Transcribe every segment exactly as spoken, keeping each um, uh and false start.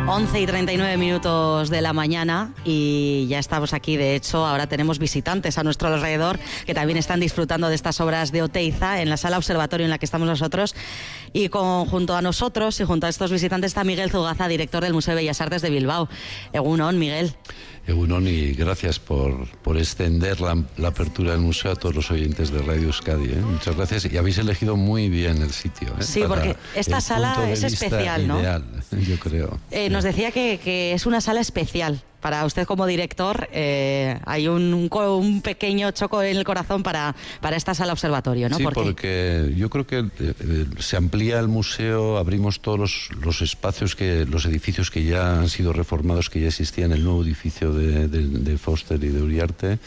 once y treinta y nueve minutos de la mañana y ya estamos aquí. De hecho, ahora tenemos visitantes a nuestro alrededor que también están disfrutando de estas obras de Oteiza en la sala observatorio en la que estamos nosotros. Y con, junto a nosotros y junto a estos visitantes está Miguel Zugaza, director del Museo de Bellas Artes de Bilbao. Egunon, Miguel. Egunon, y gracias por, por extender la, la apertura del museo a todos los oyentes de Radio Euskadi, ¿eh? Muchas gracias, y habéis elegido muy bien el sitio, ¿eh? Sí, porque esta sala es especial, ¿no? Ideal, yo creo. Eh, nos decía que, que es una sala especial. Para usted como director, eh, hay un, un, un pequeño choco en el corazón para, para esta sala observatorio, ¿no? Sí, ¿Por qué? Porque yo creo que eh, se amplía el museo, abrimos todos los, los espacios, que los edificios que ya han sido reformados, que ya existían en el nuevo edificio de, de, de Foster y de Uriarte.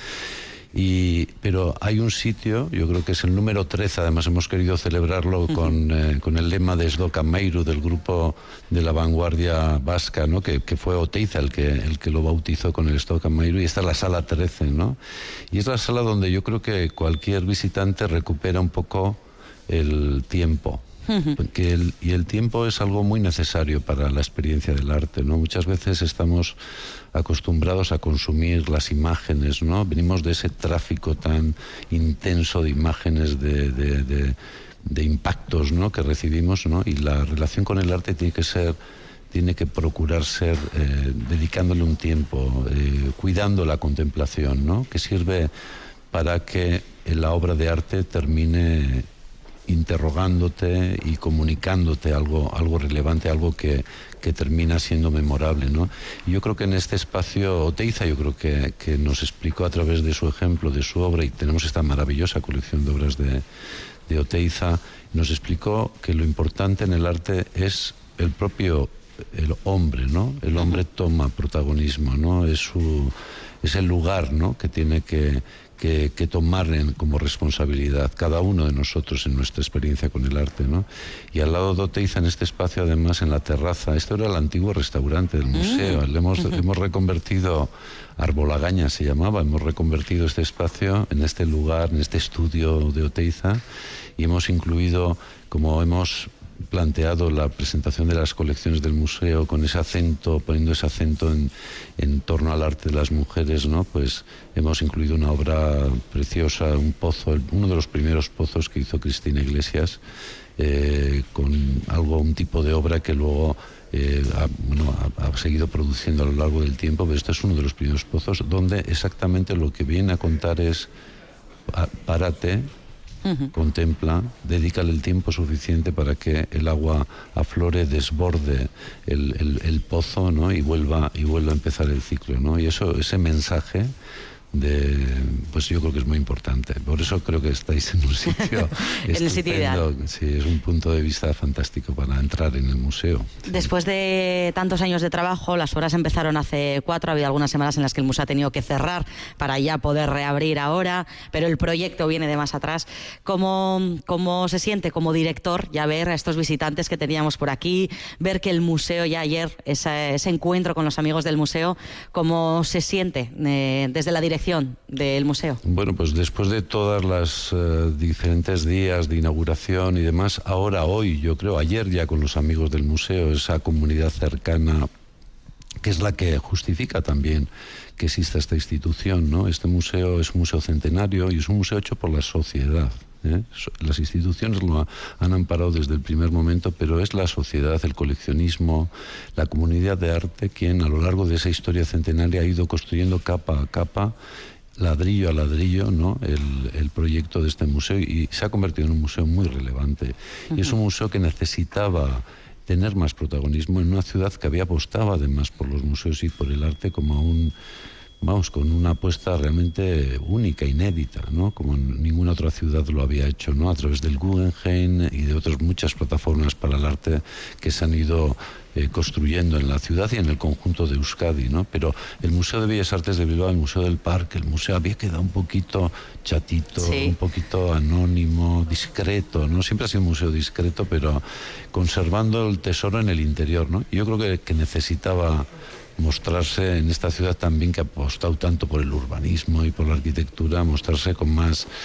Y, pero hay un sitio, yo creo que es el número trece, además hemos querido celebrarlo uh-huh. con, eh, con el lema de Esdoca Meiru, del grupo de la vanguardia vasca, ¿no? que, que fue Oteiza el que, el que lo bautizó con el Esdoca Meiru, y esta es la sala trece, ¿no? Y es la sala donde yo creo que cualquier visitante recupera un poco el tiempo. Que el, y el tiempo es algo muy necesario para la experiencia del arte, ¿no? Muchas veces estamos acostumbrados a consumir las imágenes, ¿no? Venimos de ese tráfico tan intenso de imágenes, de, de, de, de impactos, ¿no? que recibimos, ¿no? Y la relación con el arte tiene que ser, tiene que procurar ser eh, dedicándole un tiempo, eh, cuidando la contemplación, ¿no? Que sirve para que la obra de arte termine interrogándote y comunicándote algo, algo relevante, algo que, que termina siendo memorable, ¿no? Y yo creo que en este espacio Oteiza, yo creo que, que nos explicó a través de su ejemplo, de su obra, y tenemos esta maravillosa colección de obras de, de Oteiza, nos explicó que lo importante en el arte es el propio el hombre, ¿no? El hombre toma protagonismo, ¿no? Es su, es el lugar, ¿no? que tiene que Que, que tomar en, como responsabilidad cada uno de nosotros en nuestra experiencia con el arte, ¿no? Y al lado de Oteiza, en este espacio, además, en la terraza, esto era el antiguo restaurante del museo, mm. le hemos, uh-huh. hemos reconvertido, Arbolagaña se llamaba, hemos reconvertido este espacio en este lugar, en este estudio de Oteiza, y hemos incluido, como hemos planteado la presentación de las colecciones del museo con ese acento, poniendo ese acento en, en torno al arte de las mujeres, ¿no? Pues hemos incluido una obra preciosa, un pozo, uno de los primeros pozos que hizo Cristina Iglesias, eh, con algo, un tipo de obra que luego eh, ha, bueno, ha, ha seguido produciendo a lo largo del tiempo, pero este es uno de los primeros pozos donde exactamente lo que viene a contar es párate, Uh-huh. contempla, dedícale el tiempo suficiente para que el agua aflore, desborde el, el, el pozo, ¿no? y vuelva y vuelva a empezar el ciclo, ¿no? Y eso, ese mensaje de, pues yo creo que es muy importante. Por eso creo que estáis en un sitio en el sitio ideal. Sí, es un punto de vista fantástico para entrar en el museo. Sí. Después de tantos años de trabajo, las obras empezaron hace cuatro, ha habido algunas semanas en las que el museo ha tenido que cerrar para ya poder reabrir ahora, pero el proyecto viene de más atrás. ¿Cómo, cómo se siente como director ya ver a estos visitantes que teníamos por aquí, ver que el museo ya ayer, ese, ese encuentro con los amigos del museo, cómo se siente eh, desde la dirección del museo? Bueno, pues después de todas las uh, diferentes días de inauguración y demás, ahora, hoy, yo creo, ayer ya con los amigos del museo, esa comunidad cercana que es la que justifica también que exista esta institución, ¿no? Este museo es un museo centenario y es un museo hecho por la sociedad. ¿Eh? Las instituciones lo han amparado desde el primer momento, pero es la sociedad, el coleccionismo, la comunidad de arte quien a lo largo de esa historia centenaria ha ido construyendo capa a capa, ladrillo a ladrillo, ¿no? el, el proyecto de este museo, y se ha convertido en un museo muy relevante. Uh-huh. Y es un museo que necesitaba tener más protagonismo en una ciudad que había apostado además por los museos y por el arte como un... vamos, con una apuesta realmente única, inédita, ¿no? Como ninguna otra ciudad lo había hecho, ¿no? A través del Guggenheim y de otras muchas plataformas para el arte que se han ido eh, construyendo en la ciudad y en el conjunto de Euskadi, ¿no? Pero el Museo de Bellas Artes de Bilbao, el Museo del Parque, el museo había quedado un poquito chatito, sí. un poquito anónimo, discreto, ¿no? Siempre ha sido un museo discreto, pero conservando el tesoro en el interior, ¿no? Y yo creo que, que necesitaba mostrarse en esta ciudad también que ha apostado tanto por el urbanismo y por la arquitectura, mostrarse con más,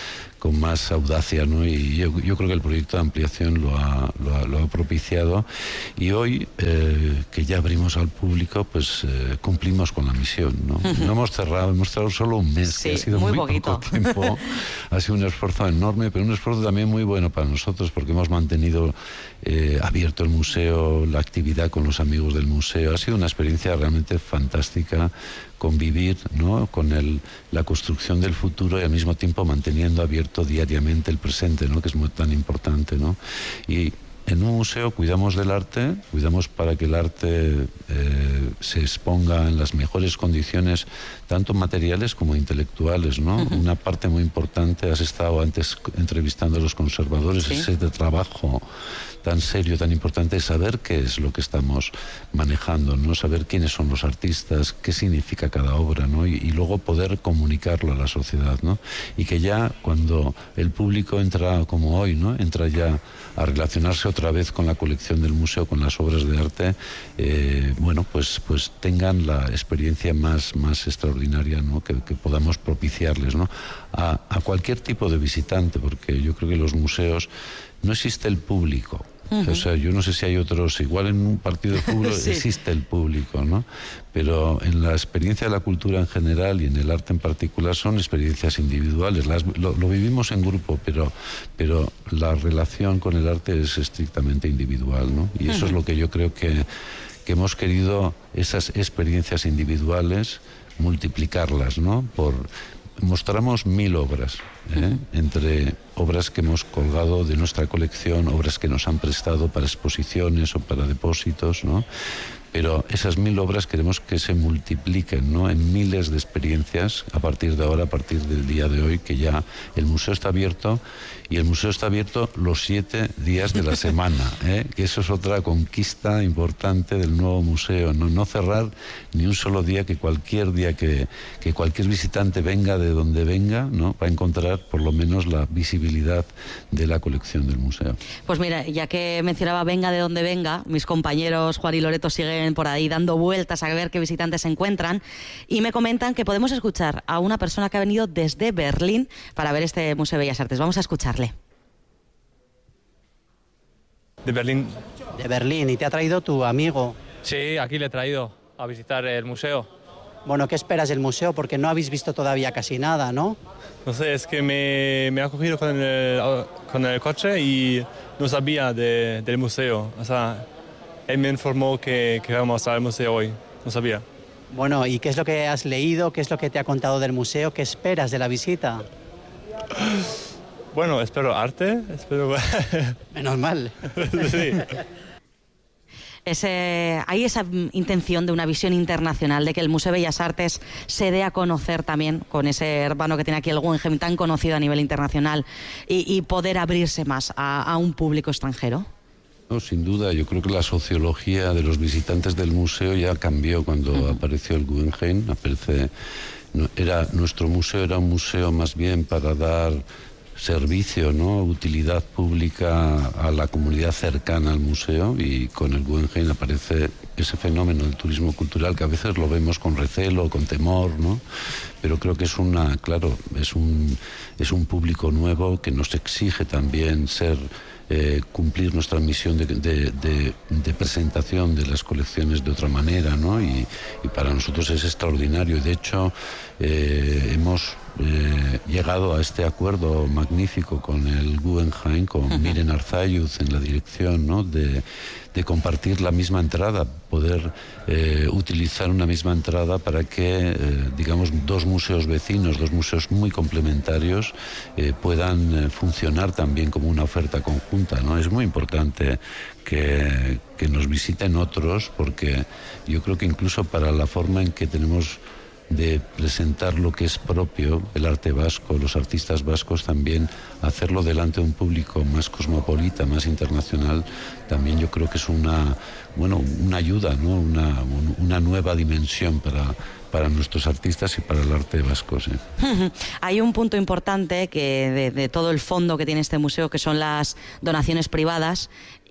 con más audacia, ¿no? Y yo, yo creo que el proyecto de ampliación lo ha, lo ha, lo ha propiciado, y hoy eh, que ya abrimos al público, pues eh, cumplimos con la misión, ¿no? Uh-huh. No hemos cerrado, hemos cerrado solo un mes, sí, que ha sido muy, muy poquito. poco tiempo, ha sido un esfuerzo enorme, pero un esfuerzo también muy bueno para nosotros, porque hemos mantenido eh, abierto el museo, la actividad con los amigos del museo. Ha sido una experiencia realmente fantástica, convivir, ¿no?, con el, la construcción del futuro y al mismo tiempo manteniendo abierto diariamente el presente, ¿no?, que es muy tan importante, ¿no? Y en un museo cuidamos del arte, cuidamos para que el arte eh, se exponga en las mejores condiciones, tanto materiales como intelectuales, ¿no? Uh-huh. Una parte muy importante, has estado antes entrevistando a los conservadores, ¿sí?, ese de trabajo tan serio, tan importante, es saber qué es lo que estamos manejando, ¿no? Saber quiénes son los artistas, qué significa cada obra, ¿no? Y, y luego poder comunicarlo a la sociedad, ¿no? Y que ya cuando el público entra, como hoy, ¿no?, entra ya a relacionarse otra vez con la colección del museo, con las obras de arte, eh, bueno, pues, pues tengan la experiencia más, más extraordinaria, ¿no?, que, que podamos propiciarles, ¿no?, a, a cualquier tipo de visitante, porque yo creo que los museos no existe el público. Uh-huh. O sea, yo no sé si hay otros, igual en un partido de fútbol sí. existe el público, ¿no? Pero en la experiencia de la cultura en general y en el arte en particular son experiencias individuales. Las, lo, lo vivimos en grupo, pero, pero la relación con el arte es estrictamente individual, ¿no? Y eso uh-huh. es lo que yo creo que, que hemos querido, esas experiencias individuales, multiplicarlas, ¿no? Por mostramos mil obras, ¿eh? Uh-huh. Entre obras que hemos colgado de nuestra colección, obras que nos han prestado para exposiciones o para depósitos, ¿no? Pero esas mil obras queremos que se multipliquen, ¿no?, en miles de experiencias a partir de ahora, a partir del día de hoy, que ya el museo está abierto, y el museo está abierto los siete días de la semana, ¿eh? Que eso es otra conquista importante del nuevo museo, no, no cerrar ni un solo día, que cualquier día que, que cualquier visitante venga de donde venga, ¿no?, va a encontrar por lo menos la visibilidad de la colección del museo. Pues mira, ya que mencionaba venga de donde venga, mis compañeros Juan y Loreto siguen por ahí dando vueltas a ver qué visitantes se encuentran, y me comentan que podemos escuchar a una persona que ha venido desde Berlín para ver este Museo de Bellas Artes. Vamos a escucharle. De Berlín. De Berlín. ¿Y te ha traído tu amigo? Sí, aquí le he traído a visitar el museo. Bueno, ¿qué esperas del museo? Porque no habéis visto todavía casi nada, ¿no? No sé, es que me, me ha cogido con el, con el coche y no sabía de, del museo. O sea, él me informó que, que vamos al museo hoy. No sabía. Bueno, ¿y qué es lo que has leído? ¿Qué es lo que te ha contado del museo? ¿Qué esperas de la visita? Bueno, espero arte. Espero... Menos mal. Sí. Ese, hay esa intención de una visión internacional, de que el Museo de Bellas Artes se dé a conocer también con ese hermano que tiene aquí el Guggenheim tan conocido a nivel internacional, y, y poder abrirse más a, a un público extranjero. No, sin duda, yo creo que la sociología de los visitantes del museo ya cambió cuando uh-huh. apareció el Guggenheim. Aparece, no, era, nuestro museo era un museo más bien para dar servicio, ¿no?, utilidad pública a la comunidad cercana al museo, y con el Guggenheim aparece ese fenómeno del turismo cultural que a veces lo vemos con recelo, con temor, ¿no? Pero creo que es una, claro, es un, es un público nuevo que nos exige también ser Eh, cumplir nuestra misión de, de, de, de presentación de las colecciones de otra manera, ¿no? Y, y para nosotros es extraordinario. De hecho, eh, hemos eh, llegado a este acuerdo magnífico con el Guggenheim, con uh-huh. Miren Arzayuz en la dirección, ¿no?, de, de compartir la misma entrada, poder eh, utilizar una misma entrada para que, eh, digamos, dos museos vecinos, dos museos muy complementarios, eh, puedan eh, funcionar también como una oferta conjunta, ¿no? Es muy importante que, que nos visiten otros, porque yo creo que incluso para la forma en que tenemos de presentar lo que es propio, el arte vasco, los artistas vascos, también hacerlo delante de un público más cosmopolita, más internacional, también yo creo que es una, bueno, una ayuda, ¿no? Una, una nueva dimensión para, para nuestros artistas y para el arte vasco. ¿Sí? Hay un punto importante que de, de todo el fondo que tiene este museo, que son las donaciones privadas,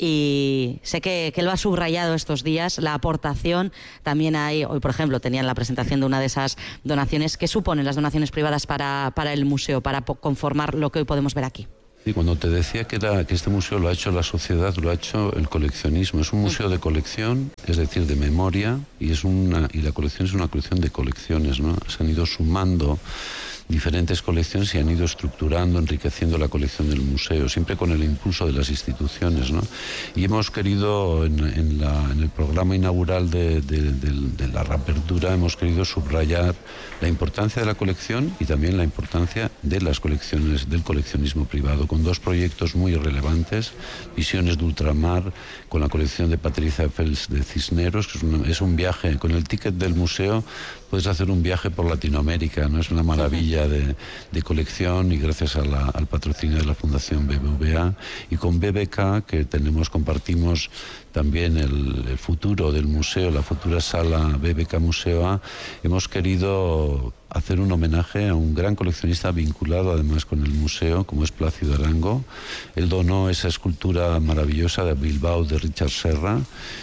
y sé que, que lo ha subrayado estos días, la aportación. También hay, hoy por ejemplo, tenían la presentación de una de esas donaciones. ¿Qué suponen las donaciones privadas para, para el museo, para conformar lo que hoy podemos ver aquí? Sí, cuando te decía que, era, que este museo lo ha hecho la sociedad, lo ha hecho el coleccionismo. Es un museo de colección, es decir, de memoria, y, es una, y la colección es una colección de colecciones, ¿no? Se han ido sumando diferentes colecciones y han ido estructurando, enriqueciendo la colección del museo, siempre con el impulso de las instituciones, ¿no? Y hemos querido, en, en, la, en el programa inaugural de, de, de, de la reapertura, hemos querido subrayar la importancia de la colección y también la importancia de las colecciones, del coleccionismo privado, con dos proyectos muy relevantes: Visiones de Ultramar, con la colección de Patricia Fels de Cisneros, que es, una, es un viaje, con el ticket del museo puedes hacer un viaje por Latinoamérica, ¿no? Es una maravilla de, de colección, y gracias a la, al patrocinio de la Fundación B B V A, y con B B K, que tenemos, compartimos también el, el futuro del museo, la futura sala B B K Museo A, hemos querido hacer un homenaje a un gran coleccionista vinculado además con el museo, como es Plácido Arango. Él donó esa escultura maravillosa de Bilbao de Richard Serra,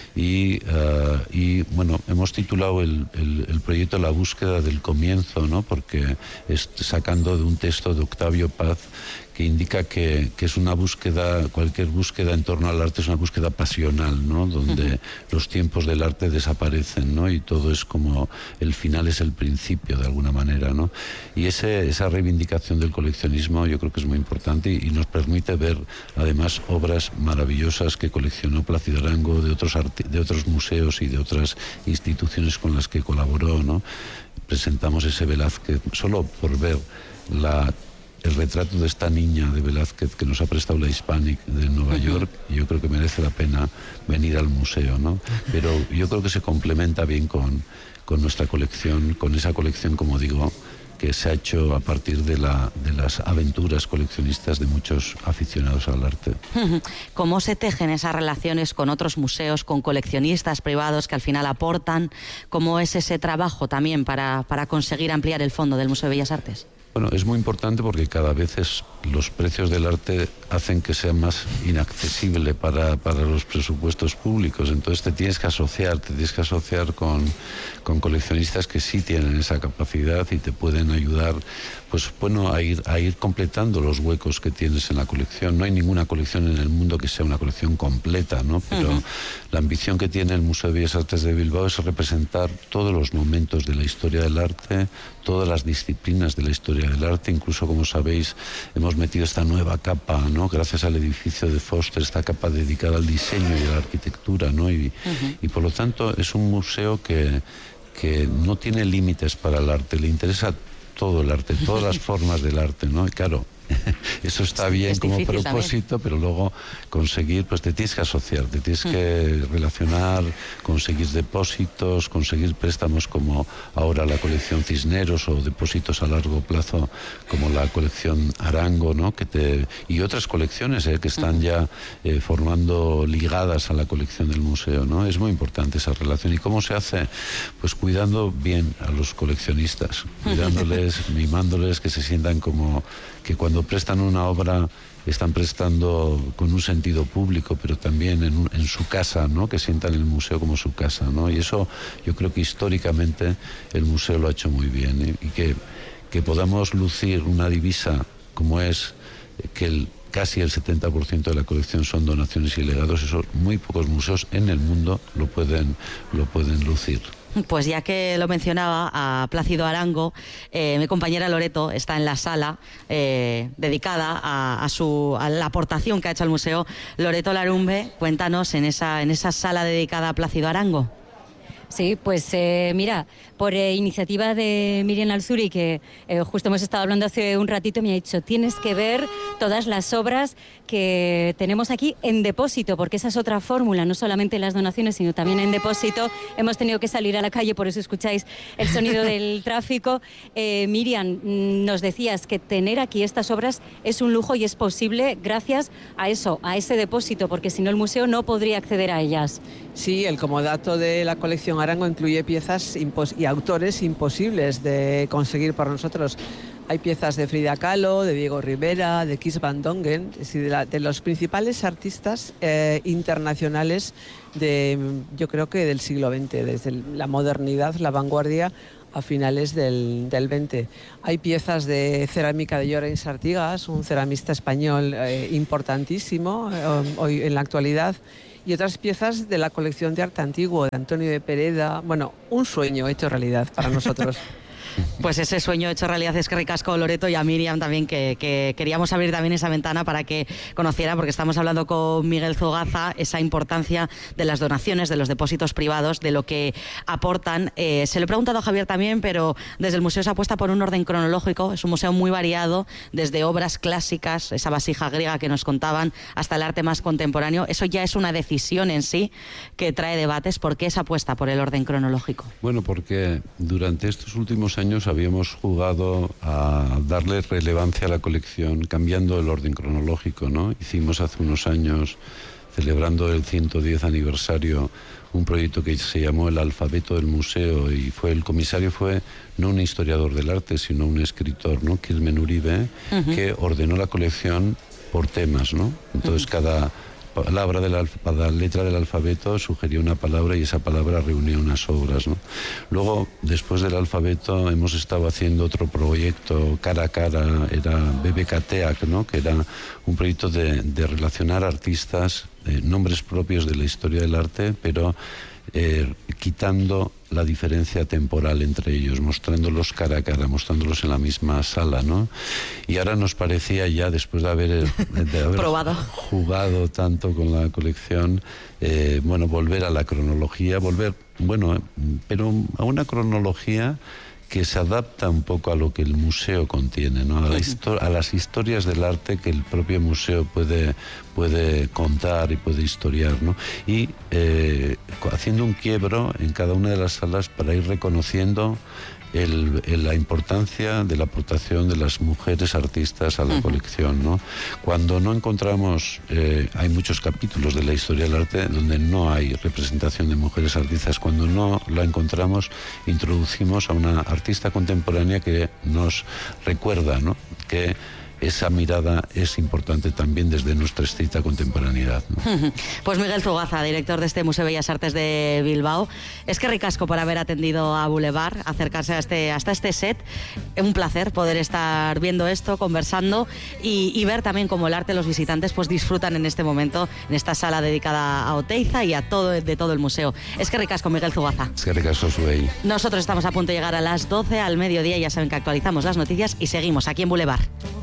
y, uh, y bueno, hemos titulado el, el, el proyecto La búsqueda del comienzo, ¿no? Porque es sacando de un texto de Octavio Paz, que indica que, que es una búsqueda, cualquier búsqueda en torno al arte es una búsqueda pasional, ¿no? Donde uh-huh. los tiempos del arte desaparecen, ¿no? Y todo es como, el final es el principio de alguna manera, ¿no? Y ese, esa reivindicación del coleccionismo yo creo que es muy importante, y, y nos permite ver además obras maravillosas que coleccionó Plácido Arango, de otros, arte, de otros museos y de otras instituciones con las que colaboró, ¿no? Presentamos ese Velázquez, solo por ver la... el retrato de esta niña de Velázquez que nos ha prestado la Hispanic de Nueva uh-huh. York, y yo creo que merece la pena venir al museo, ¿no? Pero yo creo que se complementa bien con, con nuestra colección, con esa colección, como digo, que se ha hecho a partir de, la, de las aventuras coleccionistas de muchos aficionados al arte. ¿Cómo se tejen esas relaciones con otros museos, con coleccionistas privados que al final aportan? ¿Cómo es ese trabajo también para, para conseguir ampliar el fondo del Museo de Bellas Artes? Bueno, es muy importante porque cada vez es, los precios del arte hacen que sea más inaccesible para, para los presupuestos públicos. Entonces te tienes que asociar, te tienes que asociar con, con coleccionistas que sí tienen esa capacidad y te pueden ayudar, pues bueno, a ir, a ir completando los huecos que tienes en la colección. No hay ninguna colección en el mundo que sea una colección completa, ¿no? Pero uh-huh. la ambición que tiene el Museo de Bellas Artes de Bilbao es representar todos los momentos de la historia del arte, todas las disciplinas de la historia del arte. Incluso, como sabéis, hemos metido esta nueva capa, ¿no? Gracias al edificio de Foster, esta capa dedicada al diseño y a la arquitectura, ¿no? Y, uh-huh. y por lo tanto es un museo que, que no tiene límites para el arte, le interesa todo el arte, todas las formas del arte, ¿no? Y claro, eso está bien es como propósito, también. Pero luego conseguir, pues te tienes que asociar, te tienes mm. que relacionar, conseguir depósitos, conseguir préstamos como ahora la colección Cisneros, o depósitos a largo plazo como la colección Arango, ¿no? Que te, y otras colecciones ¿eh? que están mm. ya eh, formando ligadas a la colección del museo, ¿no? Es muy importante esa relación. ¿Y cómo se hace? Pues cuidando bien a los coleccionistas, cuidándoles, mimándoles, que se sientan como que cuando prestan una obra están prestando con un sentido público, pero también en, un, en su casa, ¿no? Que sientan el museo como su casa, ¿no? Y eso yo creo que históricamente el museo lo ha hecho muy bien, ¿eh? Y que, que podamos lucir una divisa como es que el, casi el setenta por ciento de la colección son donaciones y legados, eso muy pocos museos en el mundo lo pueden, lo pueden lucir. Pues ya que lo mencionaba a Plácido Arango, eh, mi compañera Loreto está en la sala eh, dedicada a, a, su, a la aportación que ha hecho al museo. Loreto Larumbe, cuéntanos en esa, en esa sala dedicada a Plácido Arango. Sí, pues eh, mira, por eh, iniciativa de Miriam Alzuri, que eh, justo hemos estado hablando hace un ratito, me ha dicho, tienes que ver todas las obras que tenemos aquí en depósito, porque esa es otra fórmula, no solamente las donaciones, sino también en depósito. Hemos tenido que salir a la calle, por eso escucháis el sonido del tráfico. Eh, Miriam, nos decías que tener aquí estas obras es un lujo y es posible gracias a eso, a ese depósito, porque si no el museo no podría acceder a ellas. Sí, el comodato de la colección Arango incluye piezas y autores imposibles de conseguir por nosotros. Hay piezas de Frida Kahlo, de Diego Rivera, de Kees van Dongen, es decir, de, la, de los principales artistas eh, internacionales de, yo creo que del siglo veinte, desde la modernidad, la vanguardia, a finales del, del veinte. Hay piezas de cerámica de Llorens Artigas, un ceramista español eh, importantísimo eh, hoy en la actualidad, y otras piezas de la colección de arte antiguo de Antonio de Pereda. Bueno, un sueño hecho realidad para nosotros. Pues ese sueño hecho realidad es que ricasco Loreto, y a Miriam también, que, que queríamos abrir también esa ventana para que conociera, porque estamos hablando con Miguel Zugaza, esa importancia de las donaciones, de los depósitos privados, de lo que aportan. Eh, se lo he preguntado a Javier también, pero desde el museo se apuesta por un orden cronológico. Es un museo muy variado, desde obras clásicas, esa vasija griega que nos contaban, hasta el arte más contemporáneo. Eso ya es una decisión en sí que trae debates. ¿Por qué esa apuesta por el orden cronológico? Bueno, porque durante estos últimos años habíamos jugado a darle relevancia a la colección cambiando el orden cronológico, ¿no? Hicimos hace unos años, celebrando el ciento diez aniversario, un proyecto que se llamó el alfabeto del museo, y fue el comisario fue no un historiador del arte, sino un escritor, ¿no? Quilmen Uribe, uh-huh. que ordenó la colección por temas, ¿no? Entonces uh-huh. cada palabra del alfa, cada letra del alfabeto sugería una palabra, y esa palabra reunía unas obras, ¿no? Luego, después del alfabeto, hemos estado haciendo otro proyecto cara a cara, era B B K Teak, ¿no? Que era un proyecto de, de relacionar artistas, eh, nombres propios de la historia del arte, pero eh, quitando la diferencia temporal entre ellos, mostrándolos cara a cara, mostrándolos en la misma sala, ¿no? Y ahora nos parecía ya, después de haber, de haber probado, jugado tanto con la colección, eh, bueno, volver a la cronología, volver, bueno, pero a una cronología que se adapta un poco a lo que el museo contiene, ¿no? A, la histo- a las historias del arte que el propio museo puede, puede contar y puede historiar, ¿no? Y eh, haciendo un quiebro en cada una de las salas para ir reconociendo El, el, la importancia de la aportación de las mujeres artistas a la uh-huh. colección, ¿no? Cuando no encontramos, eh, hay muchos capítulos de la historia del arte donde no hay representación de mujeres artistas. Cuando no la encontramos, introducimos a una artista contemporánea que nos recuerda, ¿no? Que esa mirada es importante también desde nuestra estricta contemporaneidad, ¿no? Pues Miguel Zugaza, director de este Museo de Bellas Artes de Bilbao, es que ricasco por haber atendido a Boulevard, acercarse a este, hasta este set. Es un placer poder estar viendo esto, conversando y, y ver también cómo el arte, los visitantes pues disfrutan en este momento, en esta sala dedicada a Oteiza y a todo, de todo el museo. Es que ricasco, Miguel Zugaza. Es que ricasco, Suey. Nosotros estamos a punto de llegar a las doce, al mediodía, ya saben que actualizamos las noticias y seguimos aquí en Boulevard.